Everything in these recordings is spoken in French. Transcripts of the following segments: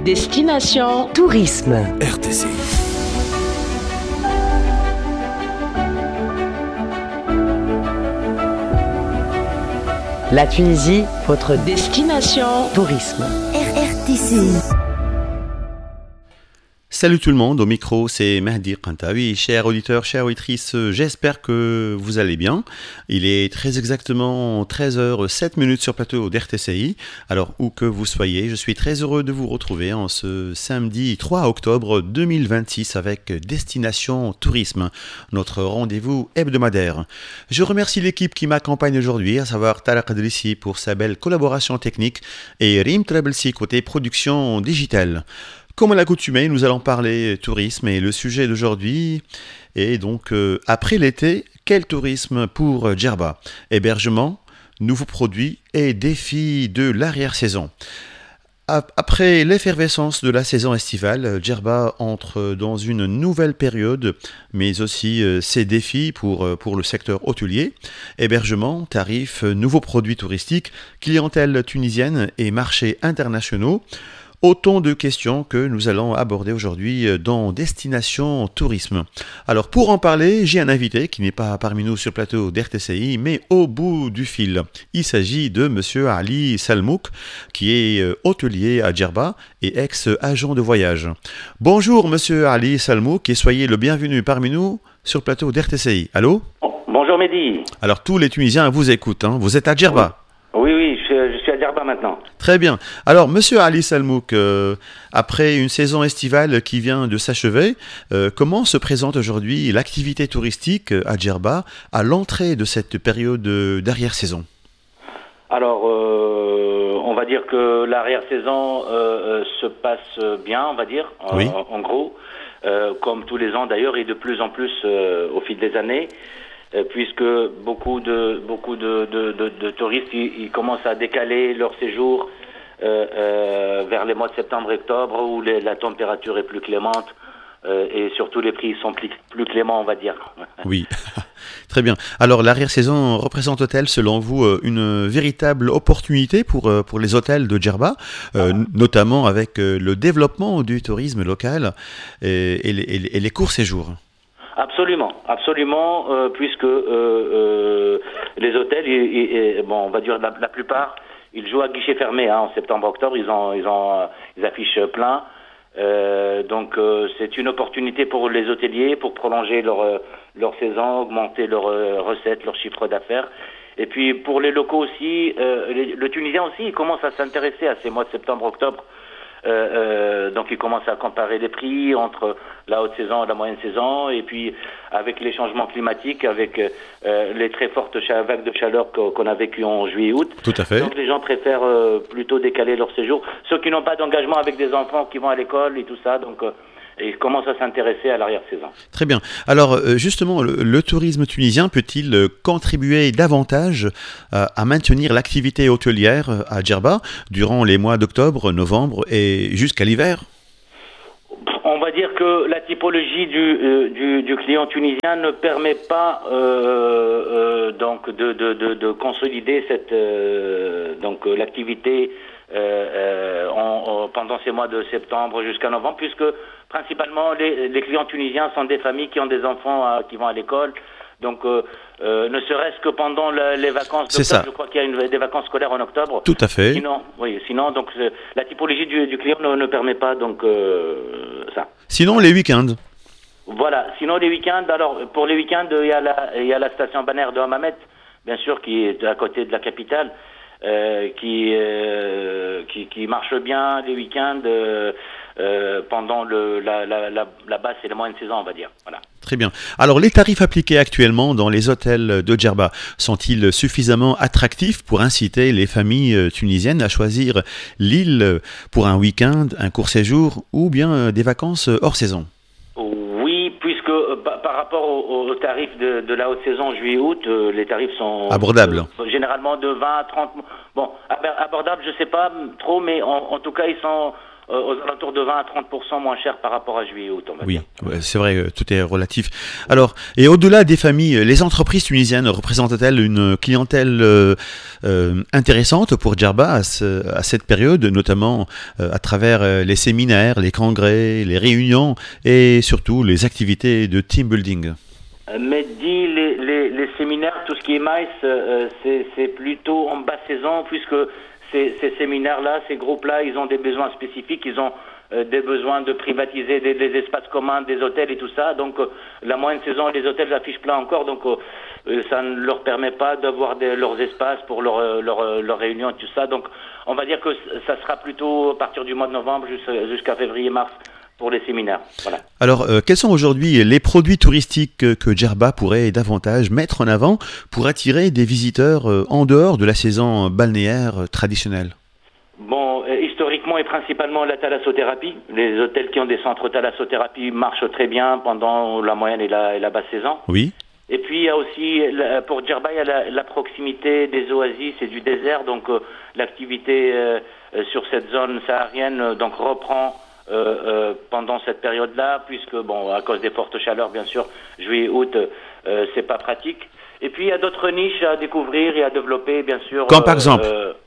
Destination Tourisme. RTC. La Tunisie, votre destination tourisme. RTC. Salut tout le monde, au micro c'est Mehdi Kantaoui. Chers auditeurs, chères auditrices, j'espère que vous allez bien. Il est très exactement 13h07 sur plateau d'RTCI. Alors où que vous soyez, je suis très heureux de vous retrouver en ce samedi 3 octobre 2026 avec Destination Tourisme, notre rendez-vous hebdomadaire. Je remercie l'équipe qui m'accompagne aujourd'hui, à savoir Tarek Adrissi pour sa belle collaboration technique et Rim Trabelsi côté production digitale. Comme à l'accoutumée, nous allons parler tourisme et le sujet d'aujourd'hui est donc après l'été, quel tourisme pour Djerba? Hébergement, nouveaux produits et défis de l'arrière-saison. Après l'effervescence de la saison estivale, Djerba entre dans une nouvelle période, mais aussi ses défis pour le secteur hôtelier, hébergement, tarifs, nouveaux produits touristiques, clientèle tunisienne et marchés internationaux. Autant de questions que nous allons aborder aujourd'hui dans Destination Tourisme. Alors pour en parler, j'ai un invité qui n'est pas parmi nous sur le plateau d'RTCI, mais au bout du fil. Il s'agit de Monsieur Ali Salmouk, qui est hôtelier à Djerba et ex-agent de voyage. Bonjour Monsieur Ali Salmouk et soyez le bienvenu parmi nous sur le plateau d'RTCI. Allô? Bonjour Mehdi. Alors tous les Tunisiens vous écoutent, hein. Vous êtes à Djerba? Oui, je suis à Djerba maintenant. Très bien. Alors, Monsieur Ali Salmouk, après une saison estivale qui vient de s'achever, comment se présente aujourd'hui l'activité touristique à Djerba à l'entrée de cette période d'arrière-saison? Alors, on va dire que l'arrière-saison se passe bien, on va dire, oui. En gros, comme tous les ans d'ailleurs, et de plus en plus au fil des années. Puisque beaucoup de touristes ils commencent à décaler leur séjour vers les mois de septembre et octobre où la température est plus clémente et surtout les prix sont plus cléments, on va dire. Oui, très bien. Alors l'arrière-saison représente-t-elle selon vous une véritable opportunité pour les hôtels de Djerba, notamment avec le développement du tourisme local et les courts séjours? Absolument, puisque les hôtels, bon, on va dire la plupart, ils jouent à guichet fermé en septembre-octobre, ils affichent plein. Donc c'est une opportunité pour les hôteliers pour prolonger leur saison, augmenter leurs recettes, leur chiffre d'affaires. Et puis pour les locaux aussi, le Tunisien aussi, il commence à s'intéresser à ces mois de septembre-octobre. Donc ils commencent à comparer les prix entre la haute saison et la moyenne saison, et puis avec les changements climatiques, avec les très fortes vagues de chaleur qu'on a vécues en juillet-août. Tout à fait. Donc les gens préfèrent plutôt décaler leur séjour. Ceux qui n'ont pas d'engagement avec des enfants qui vont à l'école et tout ça, donc ils commencent à s'intéresser à l'arrière-saison. Très bien. Alors justement, le tourisme tunisien peut-il contribuer davantage à maintenir l'activité hôtelière à Djerba durant les mois d'octobre, novembre et jusqu'à l'hiver? On va dire que la typologie du client tunisien ne permet pas donc de consolider cette donc l'activité pendant ces mois de septembre jusqu'à novembre, puisque principalement les clients tunisiens sont des familles qui ont des enfants qui vont à l'école. Donc, ne serait-ce que pendant les vacances d'octobre, je crois qu'il y a des vacances scolaires en octobre. Tout à fait. Sinon, donc la typologie du client ne permet pas donc ça. Sinon, les week-ends. Voilà. Sinon, les week-ends. Alors, pour les week-ends, il y a la station balnéaire de Hammamet, bien sûr, qui est à côté de la capitale. Qui marche bien les week-ends pendant la basse et la moyenne saison, on va dire. Voilà. Très bien. Alors, les tarifs appliqués actuellement dans les hôtels de Djerba sont-ils suffisamment attractifs pour inciter les familles tunisiennes à choisir l'île pour un week-end, un court séjour ou bien des vacances hors saison? Oui, puisque par rapport aux tarifs de la haute saison juillet-août, les tarifs sont abordables. Généralement de 20 à 30. Bon, abordables, je sais pas trop, mais en tout cas, ils sont aux alentours de 20 à 30% moins cher par rapport à juillet-août. Oui, c'est vrai, tout est relatif. Alors, et au-delà des familles, les entreprises tunisiennes représentent-elles une clientèle intéressante pour Djerba à cette période, notamment à travers les séminaires, les congrès, les réunions et surtout les activités de team building? Mehdi, les séminaires, tout ce qui est maïs, c'est plutôt en basse saison, puisque ces séminaires-là, ces groupes-là, ils ont des besoins spécifiques, ils ont des besoins de privatiser des espaces communs, des hôtels et tout ça. Donc la moyenne saison, les hôtels affichent plein encore, donc ça ne leur permet pas d'avoir leurs espaces pour leurs réunions et tout ça. Donc on va dire que ça sera plutôt à partir du mois de novembre jusqu'à février-mars pour les séminaires. Voilà. Alors, quels sont aujourd'hui les produits touristiques que Djerba pourrait davantage mettre en avant pour attirer des visiteurs en dehors de la saison balnéaire traditionnelle? Bon, historiquement et principalement la thalassothérapie. Les hôtels qui ont des centres thalassothérapie marchent très bien pendant la moyenne et la basse saison. Oui. Et puis il y a aussi, pour Djerba, il y a la proximité des oasis et du désert, donc l'activité sur cette zone saharienne donc reprend pendant cette période-là, puisque bon, à cause des fortes chaleurs, bien sûr, juillet-août, c'est pas pratique. Et puis il y a d'autres niches à découvrir et à développer, bien sûr. Comme par exemple.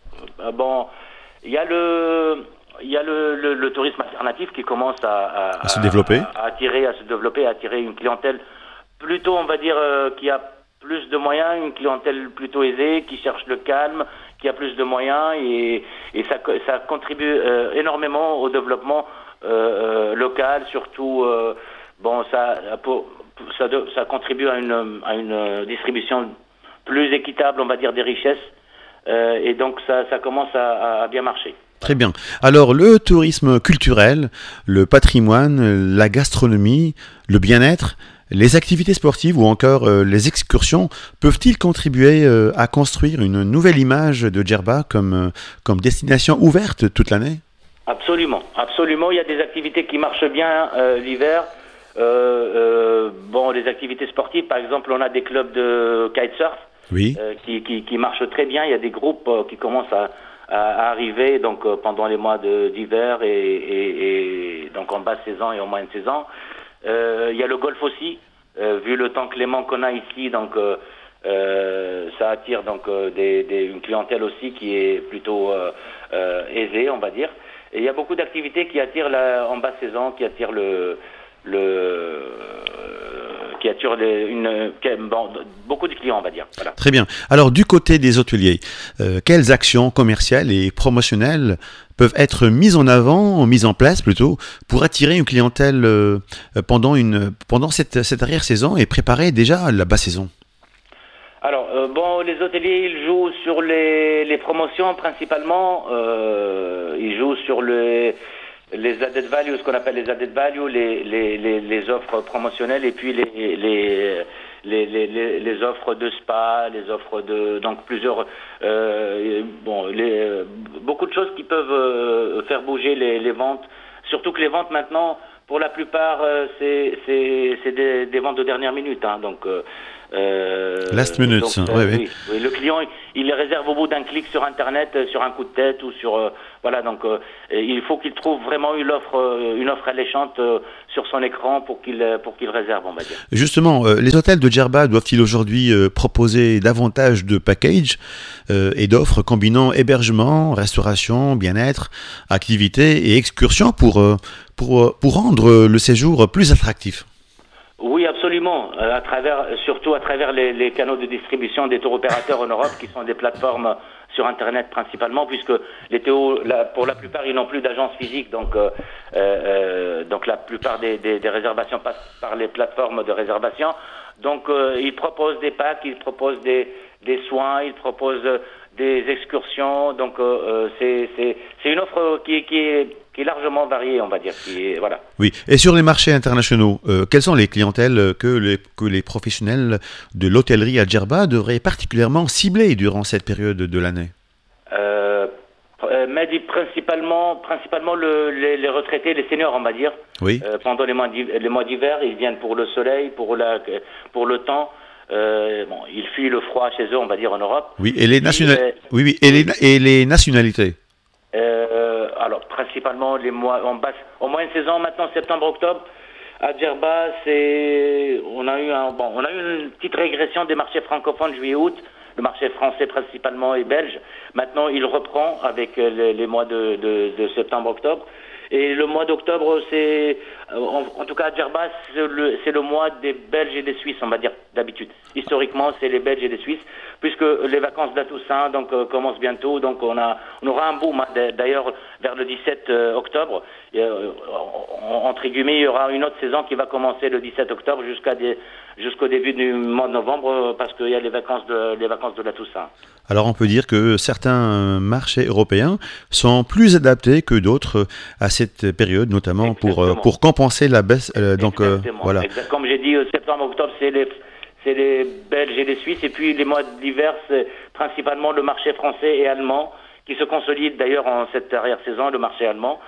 Bon, il y a le tourisme alternatif qui commence à se développer, à se développer, à attirer une clientèle plutôt, on va dire, qui a plus de moyens, une clientèle plutôt aisée, qui cherche le calme, qui a plus de moyens, et ça contribue énormément au développement local, surtout. Bon, ça contribue à une distribution plus équitable, on va dire, des richesses, et donc ça commence à bien marcher. Très bien. Alors, le tourisme culturel, le patrimoine, la gastronomie, le bien-être, les activités sportives ou encore les excursions peuvent-ils contribuer à construire une nouvelle image de Djerba comme destination ouverte toute l'année? Absolument, absolument. Il y a des activités qui marchent bien l'hiver. Bon, les activités sportives, par exemple, on a des clubs de kitesurf, oui, qui marchent très bien. Il y a des groupes qui commencent à arriver donc pendant les mois d'hiver et donc en basse saison et en moyenne saison. Il y a le golf aussi, vu le temps clément qu'on a ici, donc ça attire donc une clientèle aussi qui est plutôt aisée, on va dire. Et il y a beaucoup d'activités qui attirent en basse saison, qui attirent beaucoup de clients, on va dire. Voilà. Très bien. Alors, du côté des hôteliers, quelles actions commerciales et promotionnelles peuvent être mises en place plutôt, pour attirer une clientèle pendant cette arrière-saison et préparer déjà la basse saison? Alors, bon, les hôteliers, ils jouent sur les promotions principalement. Ils jouent sur les added value, ce qu'on appelle les added value, les offres promotionnelles, et puis les offres de spa, les offres de donc plusieurs beaucoup de choses qui peuvent faire bouger les ventes. Surtout que les ventes maintenant, pour la plupart, c'est des ventes de dernière minute, hein, donc. Last minute, donc, oui. Le client, il les réserve au bout d'un clic sur Internet, sur un coup de tête ou sur voilà. Donc, il faut qu'il trouve vraiment une offre alléchante sur son écran pour qu'il réserve, on va dire. Justement, les hôtels de Djerba doivent-ils aujourd'hui proposer davantage de packages et d'offres combinant hébergement, restauration, bien-être, activités et excursions pour rendre le séjour plus attractif? Oui, absolument. Surtout à travers les canaux de distribution des tours opérateurs en Europe, qui sont des plateformes sur Internet principalement, puisque pour la plupart, ils n'ont plus d'agence physique, donc la plupart des réservations passent par les plateformes de réservation. Donc, ils proposent des packs, ils proposent des soins, ils proposent des excursions. Donc, c'est une offre qui est largement variée, on va dire. Voilà. Oui. Et sur les marchés internationaux, quelles sont les clientèles que les professionnels de l'hôtellerie à Djerba devraient particulièrement cibler durant cette période de l'année? Mais principalement les retraités, les seniors, on va dire. Oui. Pendant les mois d'hiver, ils viennent pour le soleil, pour le temps. Ils fuient le froid chez eux, on va dire, en Europe. Oui. Et les nationalités? Alors, principalement, les mois en moyenne saison, maintenant, septembre-octobre, à Djerba, on a eu une petite régression des marchés francophones juillet-août, le marché français principalement et belge. Maintenant, il reprend avec les mois de septembre-octobre. Et le mois d'octobre, en tout cas à Djerba, c'est le mois des Belges et des Suisses, on va dire, d'habitude. Historiquement, c'est les Belges et les Suisses, puisque les vacances de la Toussaint commencent bientôt, donc on aura un boom. D'ailleurs, vers le 17 octobre, entre guillemets, il y aura une autre saison qui va commencer le 17 octobre jusqu'au début du mois de novembre, parce qu'il y a les vacances de la Toussaint. Alors on peut dire que certains marchés européens sont plus adaptés que d'autres à cette période, notamment pour compenser la baisse. Voilà. Comme j'ai dit, septembre-octobre, c'est les Belges et les Suisses, et puis les mois d'hiver, c'est principalement le marché français et allemand qui se consolide d'ailleurs en cette arrière-saison, le marché allemand.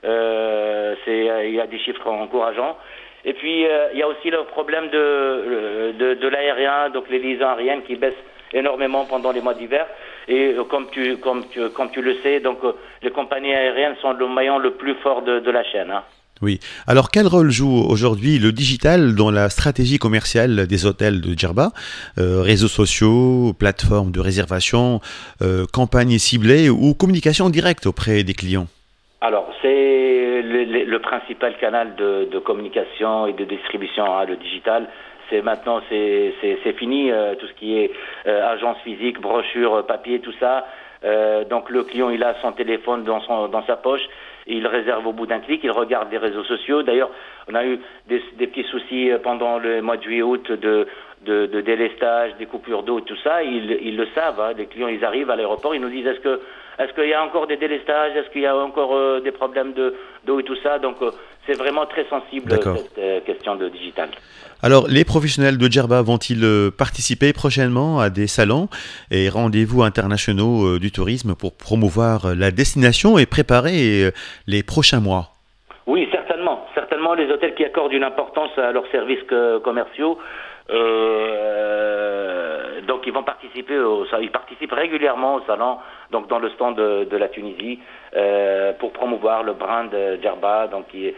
Il y a des chiffres encourageants. Et puis il y a aussi le problème de l'aérien, donc les liaisons aériennes qui baissent énormément pendant les mois d'hiver. Et comme tu le sais, donc les compagnies aériennes sont le maillon le plus fort de la chaîne. Hein. Oui. Alors quel rôle joue aujourd'hui le digital dans la stratégie commerciale des hôtels de Djerba? Réseaux sociaux, plateformes de réservation, campagnes ciblées ou communication directe auprès des clients? Alors, c'est le principal canal de communication et de distribution, hein, le digital. Maintenant, c'est fini, tout ce qui est agence physique, brochure, papier, tout ça. Donc, le client, il a son téléphone dans sa poche. Il réserve au bout d'un clic, il regarde les réseaux sociaux. D'ailleurs, on a eu des petits soucis pendant le mois de juillet-août de délestage, des coupures d'eau, tout ça. Ils le savent, hein. Les clients, ils arrivent à l'aéroport, ils nous disent est-ce qu'il y a encore des délestages, est-ce qu'il y a encore des problèmes d'eau et tout ça. Donc c'est vraiment très sensible cette question de digital. Alors les professionnels de Djerba vont-ils participer prochainement à des salons et rendez-vous internationaux du tourisme pour promouvoir la destination et préparer les prochains mois? Oui, certainement. Certainement les hôtels qui accordent une importance à leurs services commerciaux. Donc ils vont participer ils participent régulièrement au salon, donc dans le stand de la Tunisie, pour promouvoir le brand de Djerba, donc qui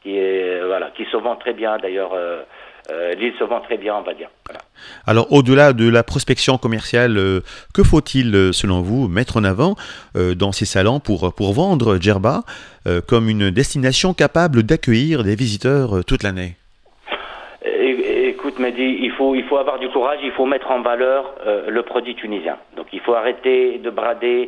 se vend très bien d'ailleurs. L'île se vend très bien, on va dire. Voilà. Alors, au-delà de la prospection commerciale, que faut-il, selon vous, mettre en avant dans ces salons pour vendre Djerba comme une destination capable d'accueillir des visiteurs toute l'année? Écoute, Mehdi, il faut avoir du courage, il faut mettre en valeur le produit tunisien. Donc, il faut arrêter de brader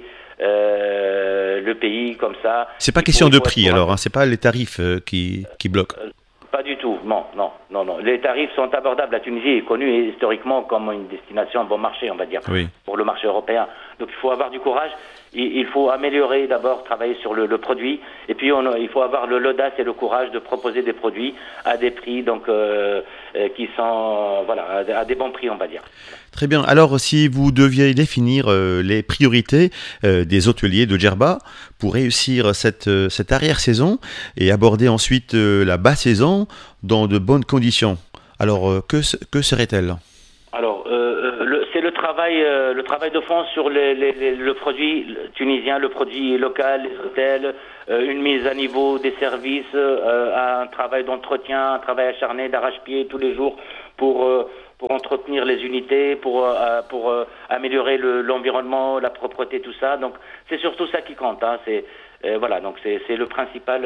le pays comme ça. C'est pas question de prix, alors, hein, c'est pas les tarifs qui bloquent. Pas du tout, non. Les tarifs sont abordables. La Tunisie est connue historiquement comme une destination bon marché, on va dire, pour le marché européen. Donc il faut avoir du courage, il faut améliorer d'abord, travailler sur le produit, et puis il faut avoir l'audace et le courage de proposer des produits à des prix qui sont à des bons prix, on va dire. Très bien. Alors, si vous deviez définir les priorités des hôteliers de Djerba pour réussir cette arrière-saison et aborder ensuite la basse-saison dans de bonnes conditions, alors que serait-elle? Alors, c'est le travail de fond sur le produit tunisien, le produit local, les hôtels, une mise à niveau des services, un travail d'entretien, un travail acharné d'arrache-pied tous les jours pour entretenir les unités, pour améliorer l'environnement, la propreté, tout ça. Donc c'est surtout ça qui compte. Hein. Donc c'est le principal.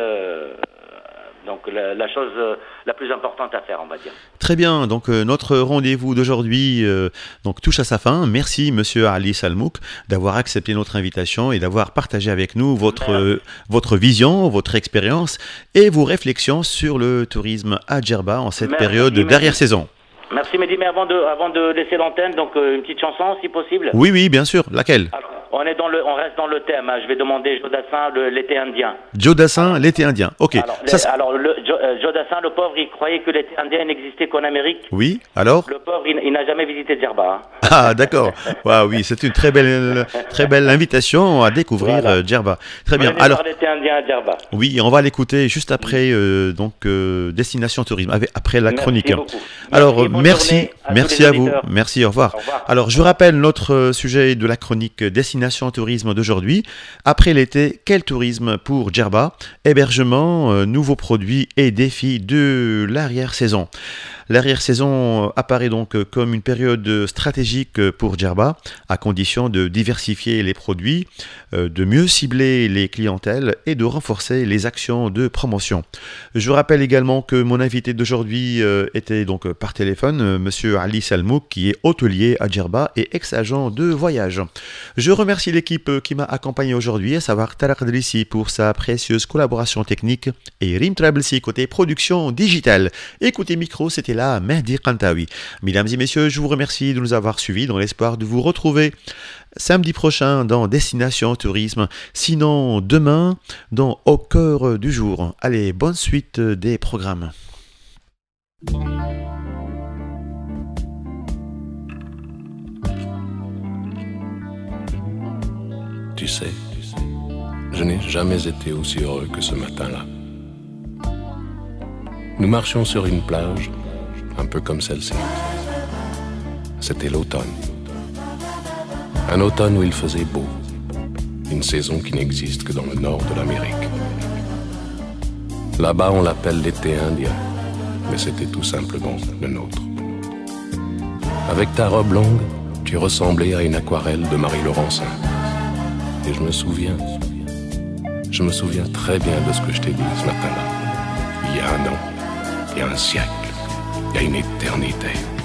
Donc la chose la plus importante à faire, on va dire. Très bien, donc notre rendez-vous d'aujourd'hui touche à sa fin. Merci Monsieur Ali Salmouk d'avoir accepté notre invitation et d'avoir partagé avec nous votre vision, votre expérience et vos réflexions sur le tourisme à Djerba en cette période d'arrière-saison. Merci Mehdi, mais avant de laisser l'antenne, donc une petite chanson si possible. Oui, bien sûr. Laquelle? Alors, on reste dans le thème. Hein. Je vais demander Joe Dassin, l'été indien. Joe Dassin, l'été indien. Ok. Alors Joe Dassin, le pauvre, il croyait que l'été indien n'existait qu'en Amérique. Oui. Alors? Le pauvre, il n'a jamais visité Djerba. Hein. Ah, d'accord. Oui, c'est une très belle invitation à découvrir Djerba. Très bien. Alors, l'été indien à Djerba. Oui, on va l'écouter juste après Destination Tourisme, après la chronique. Beaucoup. Alors, merci à vous. Merci, au revoir. Alors, je rappelle notre sujet de la chronique Destination Tourisme d'aujourd'hui. Après l'été, quel tourisme pour Djerba? Hébergement, nouveaux produits et défis de l'arrière-saison. L'arrière-saison apparaît donc comme une période stratégique pour Djerba, à condition de diversifier les produits, de mieux cibler les clientèles et de renforcer les actions de promotion. Je rappelle également que mon invité d'aujourd'hui était donc par téléphone, Monsieur Ali Salmouk, qui est hôtelier à Djerba et ex-agent de voyage. Je remercie l'équipe qui m'a accompagné aujourd'hui, à savoir Tarek Drissi pour sa précieuse collaboration technique et Rim Trablsi côté production digitale. Écoutez micro, c'était là Mehdi Kantaoui. Mesdames et messieurs, je vous remercie de nous avoir suivis dans l'espoir de vous retrouver samedi prochain dans Destination Tourisme. Sinon, demain, dans Au cœur du jour. Allez, bonne suite des programmes. Tu sais, je n'ai jamais été aussi heureux que ce matin-là. Nous marchions sur une plage, un peu comme celle-ci. C'était l'automne. Un automne où il faisait beau. Une saison qui n'existe que dans le nord de l'Amérique. Là-bas, on l'appelle l'été indien, mais c'était tout simplement le nôtre. Avec ta robe longue, tu ressemblais à une aquarelle de Marie Laurencin. Et je me souviens très bien de ce que je t'ai dit ce matin-là. Il y a un an, il y a un siècle, il y a une éternité.